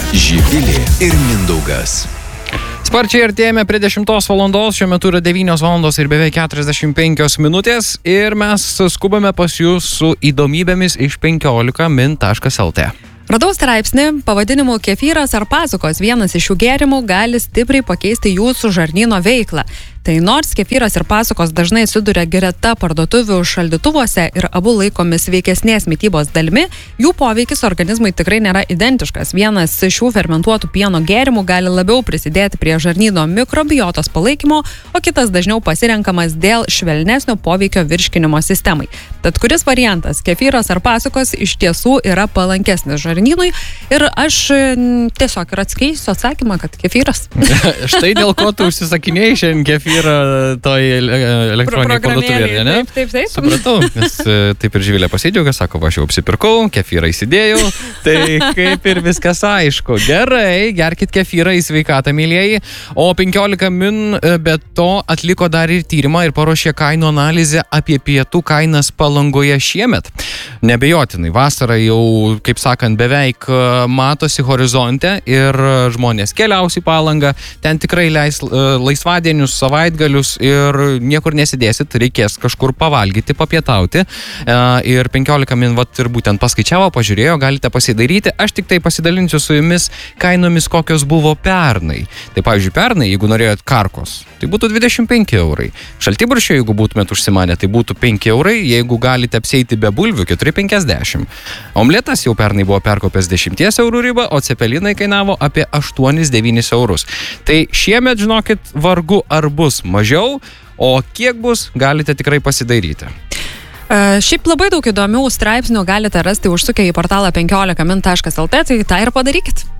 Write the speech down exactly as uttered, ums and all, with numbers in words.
Živilė ir Mindaugas. Sparčiai artėjame prie dešimtos valandos, šiuo metu yra devynios valandos ir beveik keturiasdešimt penkios minutės ir mes skubame pas jūs su įdomybėmis iš penkiolika min taškas lt. Radau straipsnį pavadinimu Kefyras ar pasukos. Vienas iš šių gėrimų gali stipriai pakeisti jūsų žarnyno veiklą. Tai nors kefyras ir pasukos dažnai suduria greta parduotuvių šaldytuvuose ir abu laikomi sveikesnės mitybos dalimi, jų poveikis organizmui tikrai nėra identiškas. Vienas šių fermentuotų pieno gėrimų gali labiau prisidėti prie žarnyno mikrobiotos palaikymo, o kitas dažniau pasirenkamas dėl švelnesnio poveikio virškinimo sistemai. Tad kuris variantas, kefyras ar pasukos, iš tiesų yra palankesnis žarnynui ir aš tiesiog ir atskleisiu atsakymą, kad kefyras. Štai dėl ko tu užsisakinėjai šiandien kefyrą toj elektroninėje parduotuvėje, ne? Taip, taip, taip. Supratau, nes taip ir Živilė pasidžiaugia, sako, aš jau apsipirkau, kefyrą įsidėjau, tai kaip ir viskas aišku. Gerai, gerkit kefyrą į sveikatą, mylėjai. O penkiolika min be to atliko dar ir tyrimą ir paruošė kainų analizę apie pietų kainas Palangoje šiemet. Nebejotinai, vasara jau, kaip sakant, beveik matosi horizonte ir žmonės keliaus į Palangą, ten tikrai leis laisvadienius, savaitgalius ir niekur nesidėsit, reikės kažkur pavalgyti, papietauti. Ir penkiolika min vat ir būtent paskaičiavo, pažiūrėjo, galite pasidaryti. Aš tik tai pasidalinsiu su jumis kainomis, kokios buvo pernai. Tai pavyzdžiui, pernai, jeigu norėjot karkos, tai būtų dvidešimt penki eurai. Šaltibarščio, jeigu būtumėt užsimanę, tai būtų penki eurai, jeigu galite apsieiti be bulvių, keturi penkiasdešimt. Omletas jau pernai buvo perkopęs dešimties eurų ribą, o cepelinai kainavo apie aštuonis devynis eurus. Tai šiemet, žinokit, vargu ar bus mažiau, o kiek bus, galite tikrai pasidairyti. Uh, šiaip labai daug įdomių straipsnių galite rasti užsukę į portalą penkiolika min taškas lt, tai tą ir padarykit.